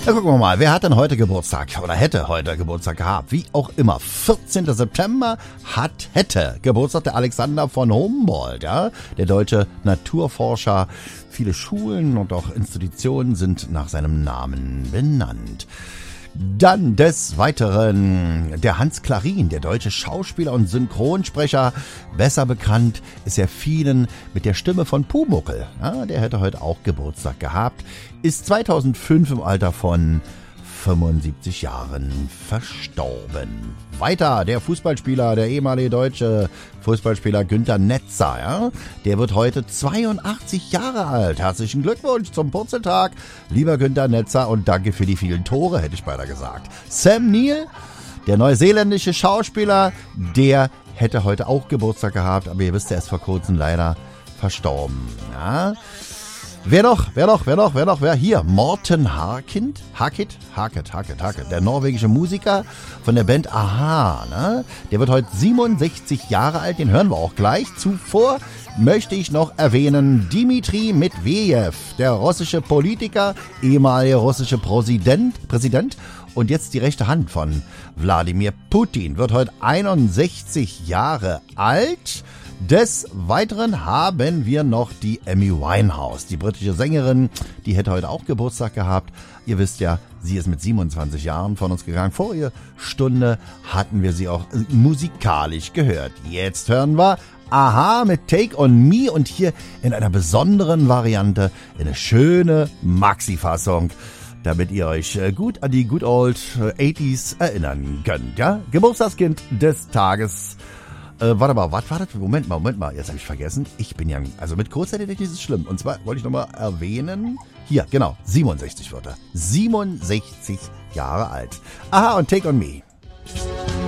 Na, gucken wir mal, wer hat denn heute Geburtstag oder hätte heute Geburtstag gehabt? Wie auch immer, 14. September hätte Geburtstag der Alexander von Humboldt, ja? Der deutsche Naturforscher. Viele Schulen und auch Institutionen sind nach seinem Namen benannt. Dann des Weiteren der Hans Klarin, der deutsche Schauspieler und Synchronsprecher, besser bekannt ist er vielen mit der Stimme von Pumuckl. Ja, der hätte heute auch Geburtstag gehabt, ist 2005 im Alter von 75 Jahren verstorben. Weiter der Fußballspieler, der ehemalige deutsche Fußballspieler Günter Netzer, ja? Der wird heute 82 Jahre alt. Herzlichen Glückwunsch zum Purzeltag, lieber Günter Netzer, und danke für die vielen Tore, hätte ich beinahe gesagt. Sam Neill, der neuseeländische Schauspieler, der hätte heute auch Geburtstag gehabt, aber ihr wisst, er ist vor kurzem leider verstorben. Ja? Wer noch? Hier, Morten Harket, der norwegische Musiker von der Band Aha, ne? Der wird heute 67 Jahre alt, den hören wir auch gleich. Zuvor möchte ich noch erwähnen Dmitri Medvedev, der russische Politiker, ehemaliger russischer Präsident und jetzt die rechte Hand von Wladimir Putin, wird heute 61 Jahre alt. Des Weiteren haben wir noch die Amy Winehouse, die britische Sängerin, die hätte heute auch Geburtstag gehabt. Ihr wisst ja, sie ist mit 27 Jahren von uns gegangen. Vorige Stunde hatten wir sie auch musikalisch gehört. Jetzt hören wir Aha mit Take on Me und hier in einer besonderen Variante eine schöne Maxi-Fassung, damit ihr euch gut an die good old 80s erinnern könnt. Ja? Geburtstagskind des Tages. Warte mal, was war das? Moment mal, jetzt habe ich vergessen. Ich bin ja, also mit Kurzzeitgedächtnis ist es schlimm. Und zwar wollte ich nochmal erwähnen, hier, genau, 67 wird er. 67 Jahre alt. Aha und Take on Me.